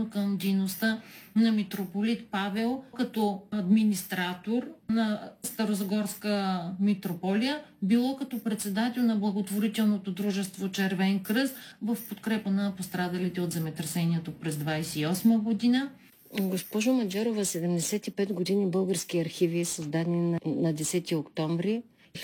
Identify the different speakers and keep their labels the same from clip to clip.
Speaker 1: особено към дейността на митрополит Павел като администратор на Старозагорска митрополия, било като председател на благотворителното дружество Червен кръст в подкрепа на пострадалите от земетресението през 1928 година.
Speaker 2: Госпожо Маджарова, 75 години български архиви, създадени на 10 октомври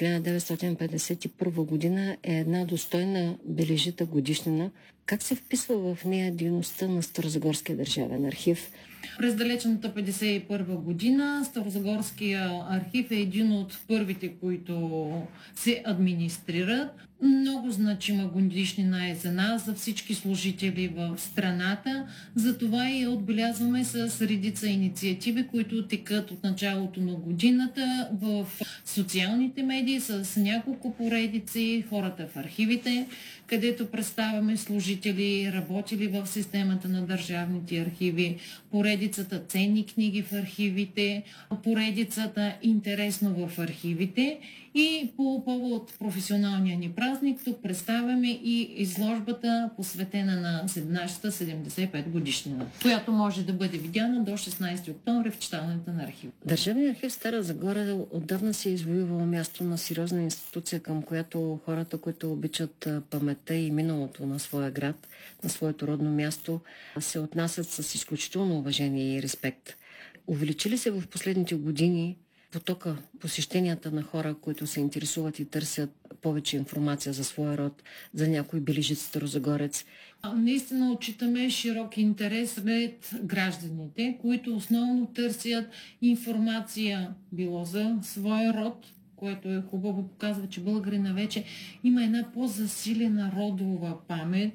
Speaker 2: 1951 година, е една достойна бележита годишнина. Как се вписва в нея дейността на Старозагорския държавен архив?
Speaker 1: През далечната 1951 година Старозагорския архив е един от първите, които се администрират. Много значима годишнина е за нас, за всички служители в страната. Затова и отбелязваме с редица инициативи, които текат от началото на годината в социалните медии с няколко поредици, хората в архивите, където представяме служители, работили в системата на държавните архиви, поредицата ценни книги в архивите, поредицата интересно в архивите. И по повод професионалния ни празник тук представяме и изложбата, посветена на нашата 75 годишнина, която може да бъде видяна до 16 октомври в читалнята на архив.
Speaker 2: Държавният архив Стара Загора отдавна се е извоювал място на сериозна институция, към която хората, които обичат паметта и миналото на своя град, на своето родно място, се отнасят с изключително уважение и респект. Увеличили се в последните години потока, посещенията на хора, които се интересуват и търсят повече информация за своя род, за някой бележит старозагорец?
Speaker 1: Наистина отчитаме широк интерес сред гражданите, които основно търсят информация било за своя род, което е хубаво, показва, че българина вече има една по-засилена родова памет.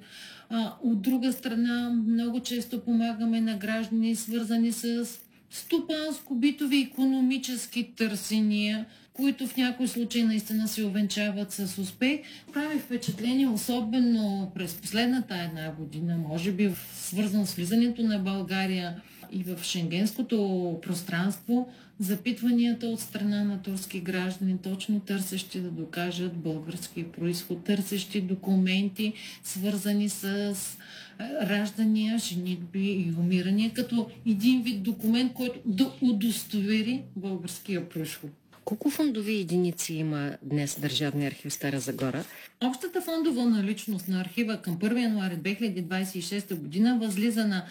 Speaker 1: От друга страна, много често помагаме на граждани, свързани с стопанско-битови икономически търсения, които в някои случаи наистина се увенчават с успех. Прави впечатление, особено през последната една година, може би свързано с влизането на България и в шенгенското пространство, запитванията от страна на турски граждани, точно търсещи да докажат български произход, търсещи документи, свързани с раждания, женитби и умирания, като един вид документ, който да удостовери българския произход.
Speaker 2: Колко фондови единици има днес Държавния архив Стара Загора?
Speaker 1: Общата фондова наличност на архива към 1 януари 2026 година възлиза на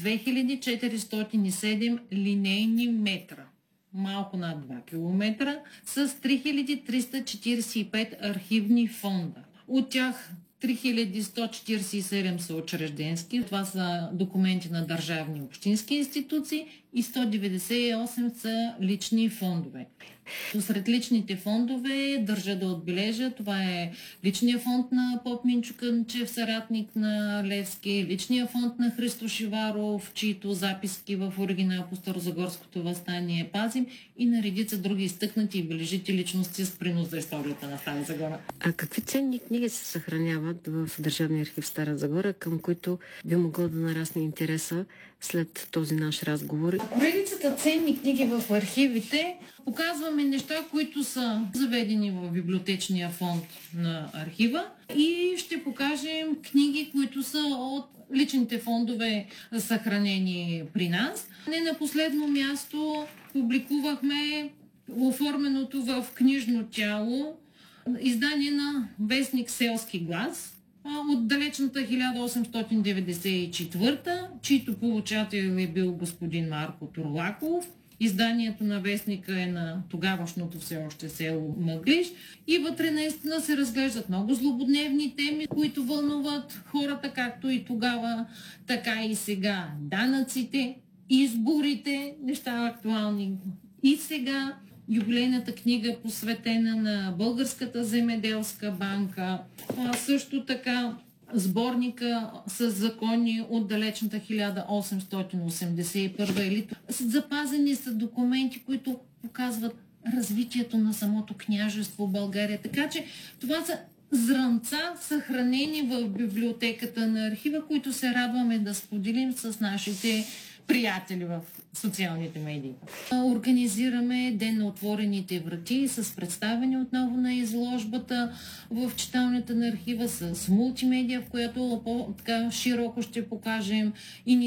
Speaker 1: 2407 линейни метра, малко над 2 км, с 3345 архивни фонда. От тях 3147 са учрежденски, това са документи на държавни и общински институции, и 198 са лични фондове. Сред личните фондове държа да отбележа, това е личния фонд на поп Минчо Кънчев, съратник на Левски, личния фонд на Христо Шиваров, чието записки в оригинал по Старозагорското въстание пазим, и на редица други изтъкнати и бележити личности с принос за историята на Стара Загора.
Speaker 2: А какви ценни книги се съхраняват в Държавния архив Стара Загора, към които би могло да нарасне интереса след този наш разговор?
Speaker 1: Поредицата ценни книги в архивите показваме неща, които са заведени в библиотечния фонд на архива, и ще покажем книги, които са от личните фондове, съхранени при нас. Не на последно място публикувахме оформеното в книжно тяло издание на вестник Селски глас от далечната 1894, чийто получател е бил господин Марко Турлаков. Изданието на вестника е на тогавашното все още село Мъглиж, и вътре наистина се разглеждат много злободневни теми, които вълнуват хората, както и тогава, така и сега. Данъците, изборите, неща актуални и сега. Юбилейната книга, посветена на Българската земеделска банка, също така сборника с закони от далечната 1881 Запазени са документи, които показват развитието на самото княжество в България. Така че това са зранца, съхранени в библиотеката на архива, които се радваме да споделим с нашите приятели в социалните медии. Организираме Ден на отворените врати с представяне отново на изложбата в читалнята на архива с мултимедия, в която по-широко ще покажем